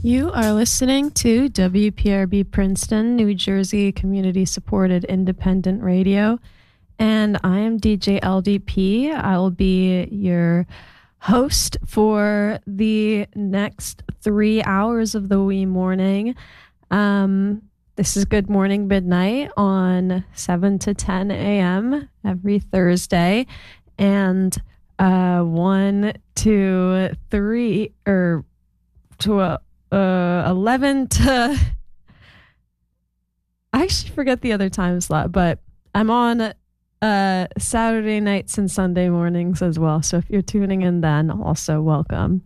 You are listening to WPRB Princeton, New Jersey Community Supported Independent Radio, and I am DJ LDP. I will be your host for the next 3 hours of the wee morning. This is Good Morning Midnight on 7 to 10 a.m. every Thursday, and 1 to 3 or to 11 to, I actually forget the other time slot, but I'm on Saturday nights and Sunday mornings as well. So if you're tuning in then, also welcome.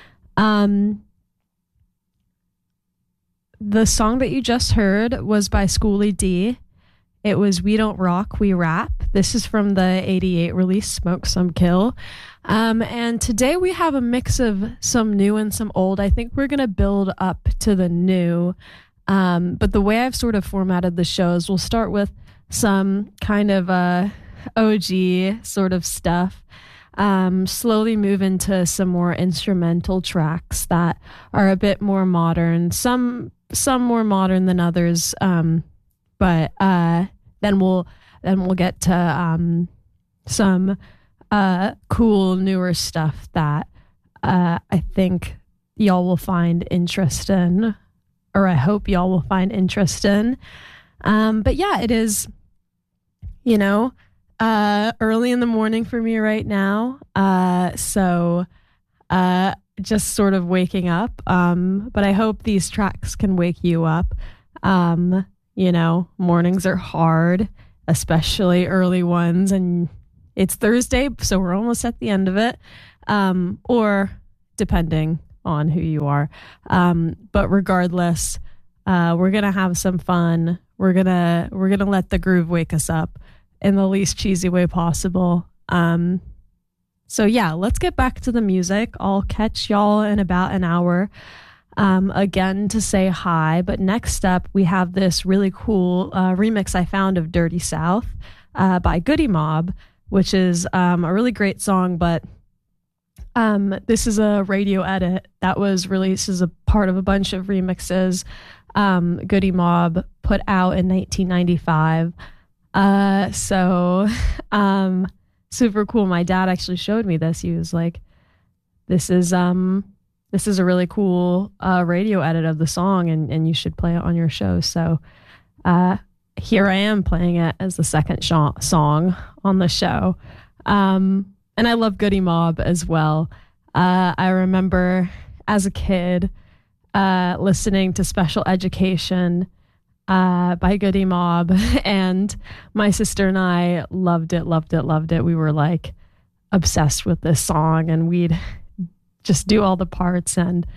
The song that you just heard was by Schoolie D. It was We Don't Rock, We Rap. This is from the 88 release, Smoke Some Kill. And today we have a mix of some new and some old. I think we're going to build up to the new. But the way I've sort of formatted the shows, we'll start with some kind of OG sort of stuff. Slowly move into some more instrumental tracks that are a bit more modern. Some more modern than others. But then we'll get to some cool newer stuff that I think y'all will find interest in, or I hope y'all will find interest in. But yeah, it is, early in the morning for me right now. So just sort of waking up. But I hope these tracks can wake you up. Mornings are hard, especially early ones, and it's Thursday, so we're almost at the end of it, or depending on who you are. But regardless, we're gonna have some fun. We're gonna let the groove wake us up in the least cheesy way possible. So yeah, let's get back to the music. I'll catch y'all in about an hour. Again to say hi, but next up we have this really cool remix I found of Dirty South by Goody Mob, which is a really great song, but this is a radio edit that was released as a part of a bunch of remixes Goody Mob put out in 1995. So super cool. My dad actually showed me this. He was like, this is a really cool radio edit of the song, and you should play it on your show. So here I am playing it as the second song on the show. And I love Goody Mob as well. I remember as a kid listening to Special Education by Goody Mob, and my sister and I loved it. We were like obsessed with this song, and we'd just do all the parts. And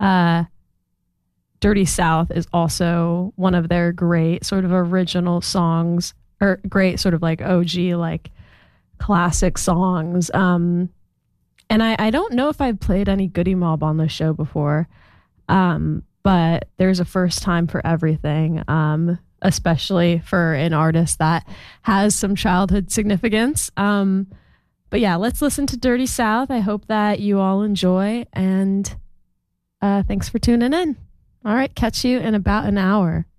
Dirty South is also one of their great sort of original songs, or great sort of like OG, like classic songs. And I don't know if I've played any Goody Mob on the show before, but there's a first time for everything, especially for an artist that has some childhood significance. But yeah, let's listen to Dirty South. I hope that you all enjoy, and thanks for tuning in. All right, catch you in about an hour.